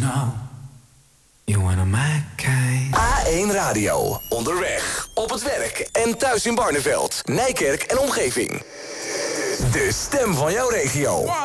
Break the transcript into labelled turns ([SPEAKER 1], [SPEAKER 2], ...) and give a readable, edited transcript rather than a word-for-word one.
[SPEAKER 1] You wanna my kind.
[SPEAKER 2] A1 Radio. Onderweg, op het werk en thuis in Barneveld, Nijkerk en omgeving. De stem van jouw regio.